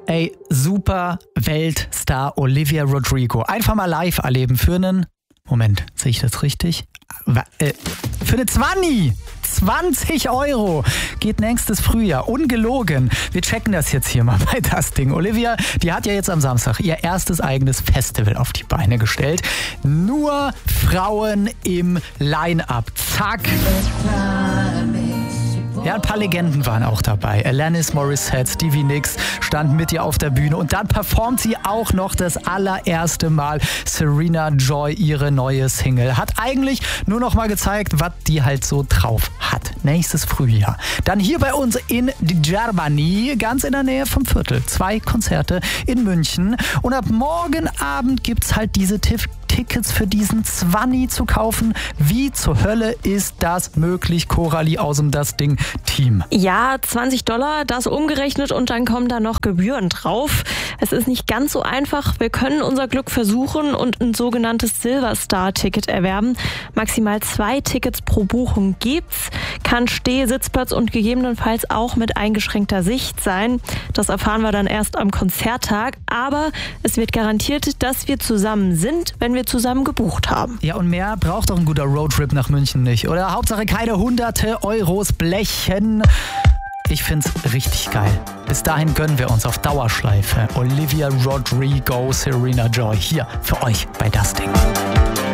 Ey, super Weltstar Olivia Rodrigo. Einfach mal live erleben für einen... Moment, sehe ich das richtig? Für eine 20 € geht nächstes Frühjahr. Ungelogen. Wir checken das jetzt hier mal bei das Ding. Olivia, die hat ja jetzt am Samstag ihr erstes eigenes Festival auf die Beine gestellt. Nur Frauen im Line-Up. Zack. Ja, ein paar Legenden waren auch dabei. Alanis Morissette, Stevie Nicks standen mit ihr auf der Bühne und dann performt sie auch noch das allererste Mal Serena Joy ihre neue Single. Hat eigentlich nur noch mal gezeigt, was die halt so drauf hat. Nächstes Frühjahr. Dann hier bei uns in Germany, ganz in der Nähe vom Viertel. 2 Konzerte in München und ab morgen Abend gibt's halt diese Tickets für diesen 20 zu kaufen. Wie zur Hölle ist das möglich, Coralie aus dem Das Ding Team? Ja, $20, das umgerechnet und dann kommen da noch Gebühren drauf. Es ist nicht ganz so einfach. Wir können unser Glück versuchen und ein sogenanntes Silverstar-Ticket erwerben. Maximal 2 Tickets pro Buchung gibt's. Kann Steh-, Sitzplatz und gegebenenfalls auch mit eingeschränkter Sicht sein. Das erfahren wir dann erst am Konzerttag. Aber es wird garantiert, dass wir zusammen sind, wenn wir zusammen gebucht haben. Ja, und mehr braucht doch ein guter Roadtrip nach München nicht, oder? Hauptsache keine hunderte Euros blechen. Ich find's richtig geil. Bis dahin gönnen wir uns auf Dauerschleife Olivia Rodrigo, Serena Joy hier für euch bei Das Ding.